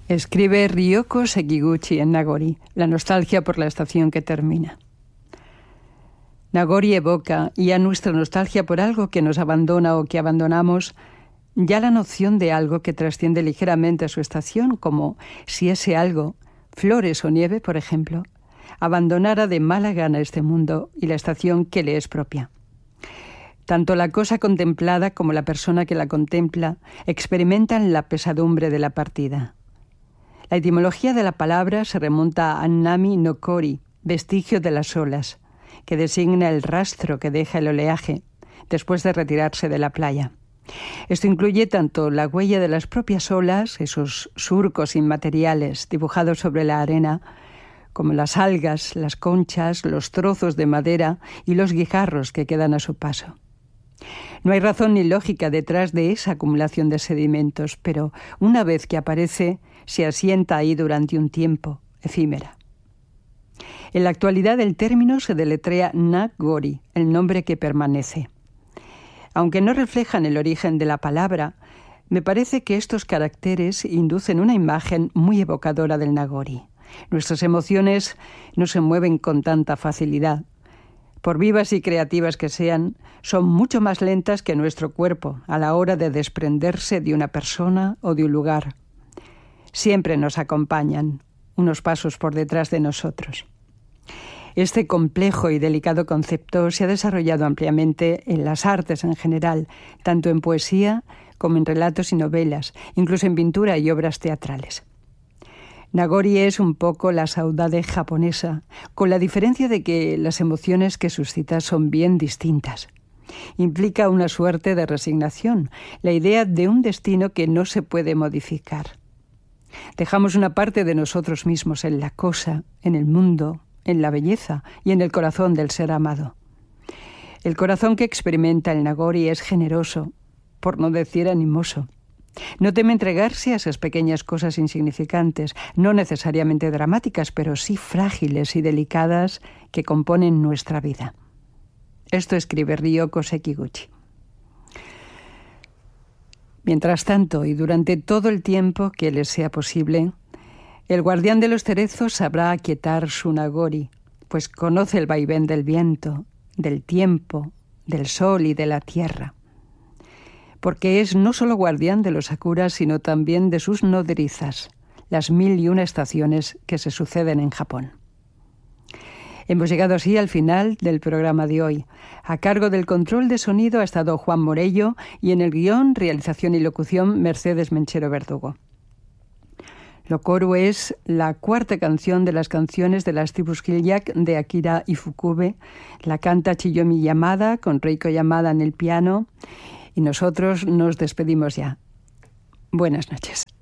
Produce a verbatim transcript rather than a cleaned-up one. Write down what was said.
Escribe Ryoko Sekiguchi en Nagori, la nostalgia por la estación que termina. Nagori evoca, y a nuestra nostalgia por algo que nos abandona o que abandonamos, ya la noción de algo que trasciende ligeramente a su estación, como si ese algo, flores o nieve, por ejemplo, abandonara de mala gana este mundo y la estación que le es propia. Tanto la cosa contemplada como la persona que la contempla experimentan la pesadumbre de la partida. La etimología de la palabra se remonta a Nami no Kori, vestigio de las olas, que designa el rastro que deja el oleaje después de retirarse de la playa. Esto incluye tanto la huella de las propias olas, esos surcos inmateriales dibujados sobre la arena, como las algas, las conchas, los trozos de madera y los guijarros que quedan a su paso. No hay razón ni lógica detrás de esa acumulación de sedimentos, pero una vez que aparece, se asienta ahí durante un tiempo, efímera. En la actualidad el término se deletrea Nagori, el nombre que permanece. Aunque no reflejan el origen de la palabra, me parece que estos caracteres inducen una imagen muy evocadora del Nagori. Nuestras emociones no se mueven con tanta facilidad. Por vivas y creativas que sean, son mucho más lentas que nuestro cuerpo a la hora de desprenderse de una persona o de un lugar. Siempre nos acompañan, unos pasos por detrás de nosotros. Este complejo y delicado concepto se ha desarrollado ampliamente en las artes en general, tanto en poesía como en relatos y novelas, incluso en pintura y obras teatrales. Nagori es un poco la saudade japonesa, con la diferencia de que las emociones que suscita son bien distintas. Implica una suerte de resignación, la idea de un destino que no se puede modificar. Dejamos una parte de nosotros mismos en la cosa, en el mundo, en la belleza y en el corazón del ser amado. El corazón que experimenta el Nagori es generoso, por no decir animoso. No teme entregarse a esas pequeñas cosas insignificantes, no necesariamente dramáticas, pero sí frágiles y delicadas que componen nuestra vida. Esto escribe Ryoko Sekiguchi. Mientras tanto, y durante todo el tiempo que les sea posible, el guardián de los cerezos sabrá aquietar su Nagori, pues conoce el vaivén del viento, del tiempo, del sol y de la tierra. Porque es no solo guardián de los sakuras, sino también de sus nodrizas, las mil y una estaciones que se suceden en Japón. Hemos llegado así al final del programa de hoy. A cargo del control de sonido ha estado Juan Morello y en el guión, realización y locución Mercedes Menchero Verdugo. Lokoru es la cuarta canción de las canciones de las tribus Kilyak de Akira Ifukube. La canta Chiyomi Yamada con Reiko Yamada en el piano. Y nosotros nos despedimos ya. Buenas noches.